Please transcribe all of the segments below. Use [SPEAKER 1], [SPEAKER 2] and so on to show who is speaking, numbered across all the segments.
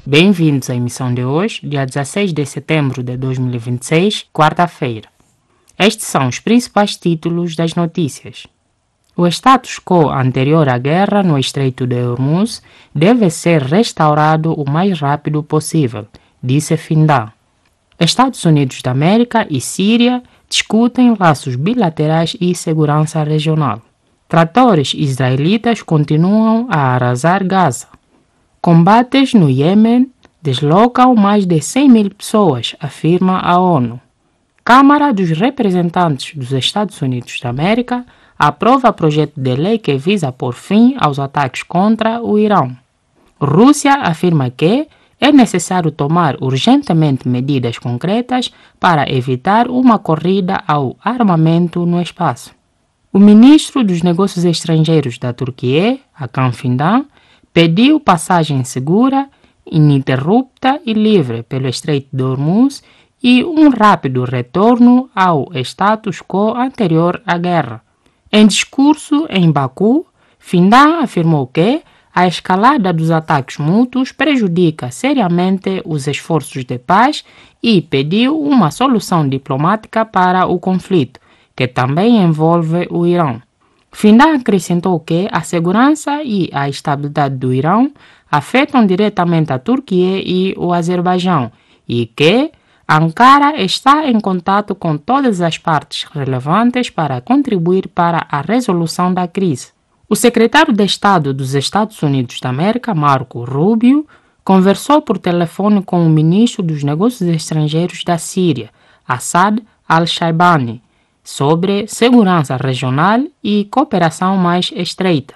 [SPEAKER 1] Bem-vindos à emissão de hoje, dia 16 de setembro de 2026, quarta-feira. Estes são os principais títulos das notícias. O status quo anterior à guerra no Estreito de Hormuz deve ser restaurado o mais rápido possível, disse Findan. Estados Unidos da América e Síria discutem laços bilaterais e segurança regional. Tratores israelitas continuam a arrasar Gaza. Combates no Iêmen deslocam mais de 100 mil pessoas, afirma a ONU. Câmara dos Representantes dos Estados Unidos da América aprova projeto de lei que visa pôr fim aos ataques contra o Irão. Rússia afirma que é necessário tomar urgentemente medidas concretas para evitar uma corrida ao armamento no espaço. O ministro dos Negócios Estrangeiros da Turquia, Hakan Fidan, pediu passagem segura, ininterrupta e livre pelo Estreito de Hormuz e um rápido retorno ao status quo anterior à guerra. Em discurso em Baku, Fidan afirmou que a escalada dos ataques mútuos prejudica seriamente os esforços de paz e pediu uma solução diplomática para o conflito, que também envolve o Irão. Fidan acrescentou que a segurança e a estabilidade do Irão afetam diretamente a Turquia e o Azerbaijão e que Ankara está em contato com todas as partes relevantes para contribuir para a resolução da crise. O secretário de Estado dos Estados Unidos da América, Marco Rubio, conversou por telefone com o ministro dos Negócios Estrangeiros da Síria, Assad al-Shaibani, sobre segurança regional e cooperação mais estreita.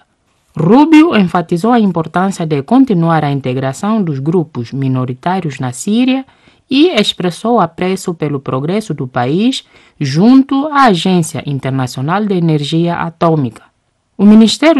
[SPEAKER 1] Rubio enfatizou a importância de continuar a integração dos grupos minoritários na Síria e expressou apreço pelo progresso do país junto à Agência Internacional de Energia Atômica. O Ministério